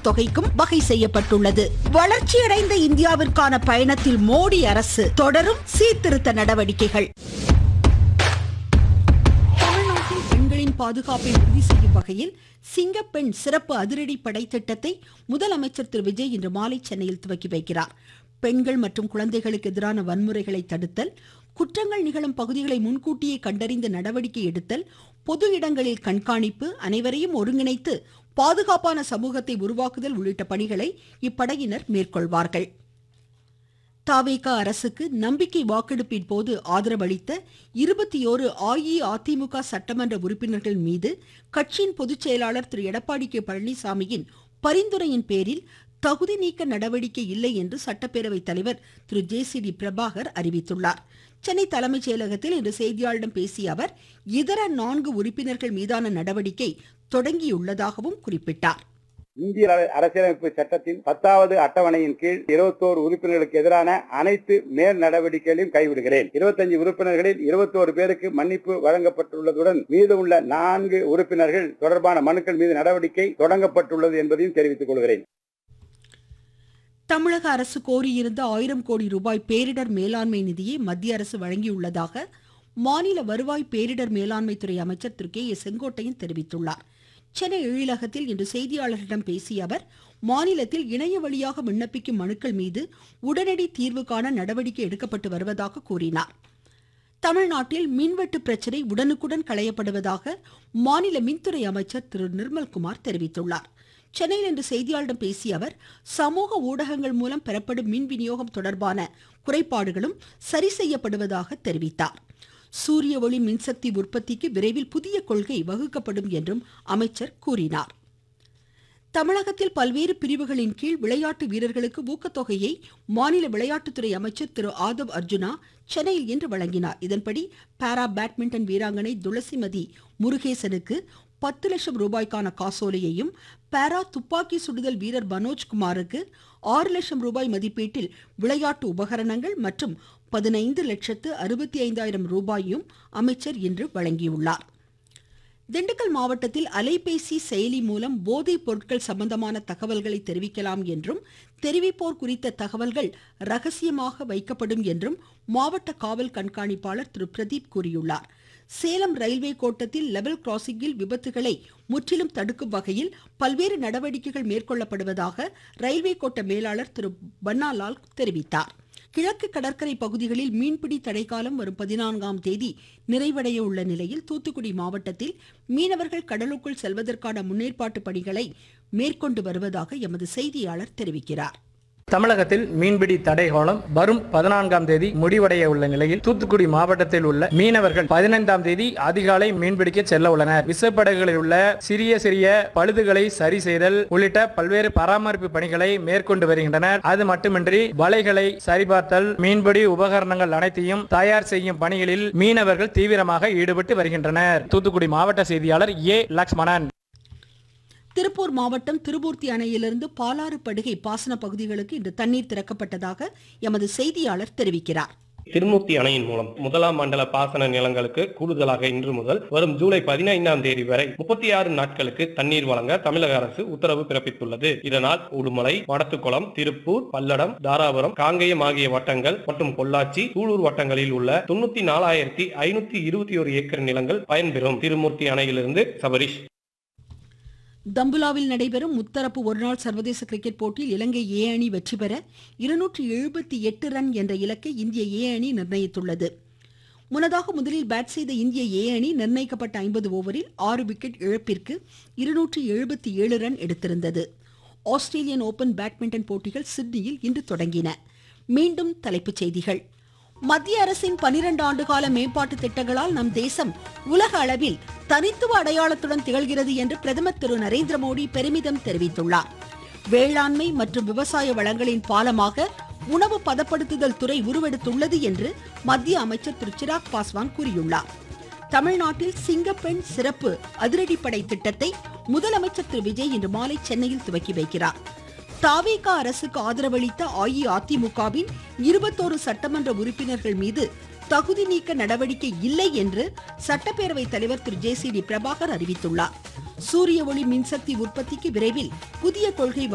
ஊக்கத்தொகைக்கும் வகை செய்யப்பட்டுள்ளது. வளர்ச்சியடைந்த இந்தியாவிற்கான பயணத்தில் மோடி அரசு தொடரும் சீர்திருத்த நடவடிக்கைகள். தமிழ்நாட்டில் பெண்களின் பாதுகாப்பை உறுதி செய்யும் வகையில் சிங்கப்பெண் சிறப்பு அதிரடிப்படை திட்டத்தை முதலமைச்சர் திரு விஜய் இன்று மாலை சென்னையில் துவக்கி வைக்கிறார். பெண்கள் மற்றும் குழந்தைகளுக்கு எதிரான வன்முறைகளை தடுத்தல், குற்றங்கள் நிகழும் பகுதிகளை முன்கூட்டியே கண்டறிந்து நடவடிக்கை எடுத்தல், பொது இடங்களில் கண்காணிப்பு, அனைவரையும் ஒருங்கிணைத்து பாதுகாப்பான சமூகத்தை உருவாக்குதல் உள்ளிட்ட பணிகளை இப்படையினர் மேற்கொள்வார்கள். தவேக அரசுக்கு நம்பிக்கை வாக்கெடுப்பின் போது ஆதரவளித்த 21 அஇஅதிமுக சட்டமன்ற உறுப்பினர்கள் மீது கட்சியின் பொதுச் செயலாளர் திரு எடப்பாடி கே பழனிசாமியின் பரிந்துரையின் பேரில் தகுதி நீக்க நடவடிக்கை இல்லை என்று சட்டப்பேரவை தலைவர் திரு ஜே.சி.டி. பிரபாகர் அறிவித்துள்ளார். சென்னை தலைமைச் செயலகத்தில் இன்று செய்தியாளர்களிடம் பேசிய அவர் இதர 4 உறுப்பினர்கள் மீதான நடவடிக்கை தொடங்கியுள்ளதாகவும் குறிப்பிட்டார். இந்திய அரசியலமைப்பு சட்டத்தின் 10வது அட்டவணையின் கீழ் 21 உறுப்பினர்களுக்கு எதிரான அனைத்து மேல் நடவடிக்கைகளையும் கைவிடுகிறேன். 25 உறுப்பினர்களில் 21 பேருக்கு மன்னிப்பு வழங்கப்பட்டுள்ளதுடன் மீதமுள்ள 4 உறுப்பினர்கள் தொடர்பான மனுக்கள் மீது நடவடிக்கை தொடங்கப்பட்டுள்ளது என்பதையும் தெரிவித்துக் கொள்கிறேன். தமிழக அரசு கோரியிருந்த 1000 கோடி ரூபாய் பேரிடர் மேலாண்மை நிதியை மத்திய அரசு வழங்கியுள்ளதாக மாநில வருவாய் பேரிடர் மேலாண்மை துறை அமைச்சர் திரு கே. செங்கோட்டையன் தெரிவித்துள்ளார். சென்னை எழிலகத்தில் இன்று செய்தியாளர்களிடம் பேசிய அவர் மாநிலத்தில் இணைய வழியாக விண்ணப்பிக்கும் மனுக்கள் மீது உடனடி தீர்வு காண நடவடிக்கை எடுக்கப்பட்டு வருவதாக கூறினார். தமிழ்நாட்டில் மின்வெட்டு பிரச்சினை உடனுக்குடன் களையப்படுவதாக மாநில மின்துறை அமைச்சர் திரு நிர்மல்குமார் தெரிவித்துள்ளார். சென்னையில் இன்று செய்தியாளர்களிடம் பேசிய அவர் சமூக ஊடகங்கள் மூலம் பெறப்படும் மின் விநியோகம் தொடர்பான குறைபாடுகளும் சரி செய்யப்படுவதாக தெரிவித்தார். சூரிய ஒளி மின்சக்தி உற்பத்திக்கு விரைவில் புதிய கொள்கை வகுக்கப்படும் என்றும் அமைச்சர் கூறினார். தமிழகத்தில் பல்வேறு பிரிவுகளின் கீழ் விளையாட்டு வீரர்களுக்கு ஊக்கத்தொகையை மாநில விளையாட்டுத்துறை அமைச்சர் திரு ஆதவ் அர்ஜுனா சென்னையில் இன்று வழங்கினார். இதன்படி பாரா பேட்மிண்டன் வீராங்கனை துளசிமதி முருகேசனுக்கு 10 லட்சம் ரூபாய்க்கான காசோலையையும், பாரா துப்பாக்கி சுடுதல் வீரர் மனோஜ்குமாருக்கு 6 லட்சம் ரூபாய் மதிப்பீட்டில் விளையாட்டு உபகரணங்கள் மற்றும் 15,65,000 ரூபாயும் அமைச்சர் இன்று வழங்கியுள்ளார். திண்டுக்கல் மாவட்டத்தில் அலைபேசி செயலி மூலம் போதைப் பொருட்கள் சம்பந்தமான தகவல்களை தெரிவிக்கலாம் என்றும் தெரிவிப்போர் குறித்த தகவல்கள் ரகசியமாக வைக்கப்படும் என்றும் மாவட்ட காவல் கண்காணிப்பாளர் திரு பிரதீப் கூறியுள்ளார். சேலம் ரயில்வே கோட்டத்தில் லெவல் கிராசிங்கில் விபத்துகளை முற்றிலும் தடுக்கும் வகையில் பல்வேறு நடவடிக்கைகள் மேற்கொள்ளப்படுவதாக ரயில்வே கோட்ட மேலாளர் திரு பன்னாலால் தெரிவித்தார். கிழக்கு கடற்கரை பகுதிகளில் மீன்பிடி தடைக்காலம் வரும் 14ஆம் தேதி நிறைவடைய உள்ள நிலையில் தூத்துக்குடி மாவட்டத்தில் மீனவர்கள் கடலுக்குள் செல்வதற்கான முன்னேற்பாட்டு பணிகளை மேற்கொண்டு வருவதாக எமது செய்தியாளர் தெரிவிக்கிறார். தமிழகத்தில் மீன்பிடி தடை காலம் வரும் 14ஆம் தேதி முடிவடைய உள்ள நிலையில் தூத்துக்குடி மாவட்டத்தில் உள்ள மீனவர்கள் 15ஆம் தேதி அதிகாலை மீன்பிடிக்க செல்ல உள்ளனர். விசைப்படகுகளில் உள்ள சிறிய பழுதுகளை சரி செய்தல் உள்ளிட்ட பல்வேறு பராமரிப்பு பணிகளை மேற்கொண்டு வருகின்றனர். அது மட்டுமின்றி வலைகளை சரிபார்த்தல், மீன்பிடி உபகரணங்கள் அனைத்தையும் தயார் செய்யும் பணிகளில் மீனவர்கள் தீவிரமாக ஈடுபட்டு வருகின்றனர். தூத்துக்குடி மாவட்ட செய்தியாளர் ஏ. லக்ஷ்மணன். திருப்பூர் மாவட்டம் திருமூர்த்தி அணையிலிருந்து பாலாறு படுகை பாசன பகுதிகளுக்கு இன்று தண்ணீர் திறக்கப்பட்டதாக எமது செய்தியாளர் தெரிவிக்கிறார். திருமூர்த்தி அணையின் மூலம் 1ஆம் மண்டல பாசன நிலங்களுக்கு கூடுதலாக இன்று முதல் வரும் ஜூலை 15ஆம் தேதி வரை 36 நாட்களுக்கு தண்ணீர் வழங்க தமிழக அரசு உத்தரவு பிறப்பித்துள்ளது. இதனால் உடுமலை, மடத்துக்குளம், திருப்பூர், பல்லடம், தாராபுரம், காங்கேயம் ஆகிய வட்டங்கள் மற்றும் பொள்ளாச்சி, சூலூர் வட்டங்களில் உள்ள 94,521 ஏக்கர் நிலங்கள் பயன்பெறும். திருமூர்த்தி அணையிலிருந்து சபரிஷ். தம்புலாவில் நடைபெறும் முத்தரப்பு ஒருநாள் சர்வதேச கிரிக்கெட் போட்டியில் இலங்கை ஏ அணி வெற்றி பெற 278 ரன் என்ற இலக்கை இந்திய ஏ அணி நிர்ணயித்துள்ளது. முன்னதாக முதலில் பேட் செய்த இந்திய ஏ அணி நிர்ணயிக்கப்பட்ட 50 ஓவரில் 6 விக்கெட் இழப்பிற்கு 277 ரன் எடுத்திருந்தது. ஆஸ்திரேலியன் ஓபன் பேட்மிண்டன் போட்டிகள் சிட்னியில் இன்று தொடங்கின. மீண்டும் தலைப்புச் செய்திகள். மத்திய அரசின் 12 ஆண்டுகால மேம்பாட்டு திட்டங்களால் நம் தேசம் உலக அளவில் தனித்துவ அடையாளத்துடன் திகழ்கிறது என்று பிரதமர் திரு நரேந்திர மோடி பெருமிதம் தெரிவித்துள்ளார். வேளாண்மை மற்றும் விவசாய வளங்களின் பாலமாக உணவு பதப்படுத்துதல் துறை உருவெடுத்துள்ளது என்று மத்திய அமைச்சர் திரு சிராக் பாஸ்வான் கூறியுள்ளார். தமிழ்நாட்டில் சிங்கப்பெண் சிறப்பு அதிரடிப்படை திட்டத்தை முதலமைச்சர் திரு விஜய் இன்று மாலை சென்னையில் துவக்கி வைக்கிறார். தவேக அரசுக்கு ஆதரவளித்த அஇஅதிமுகவின் 21 சட்டமன்ற உறுப்பினர்கள் மீது தகுதி நீக்க நடவடிக்கை இல்லை என்று சட்டப்பேரவை தலைவர் திரு ஜே.சி.டி. பிரபாகர் அறிவித்துள்ளார். சூரிய ஒளி மின்சக்தி உற்பத்திக்கு விரைவில் புதிய கொள்கை